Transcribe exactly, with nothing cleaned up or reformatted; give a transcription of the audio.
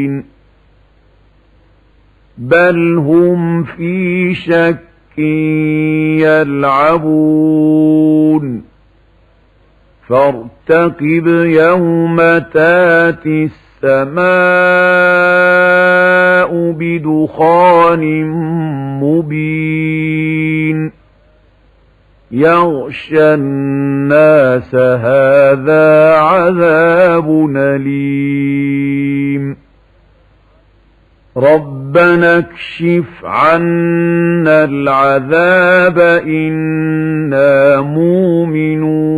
بل هم في شك يلعبون فارتقب يوم تاتي السماء بدخان مبين يغشى الناس هذا عذاب أليم ربنا اكشف عنا العذاب إنا مؤمنون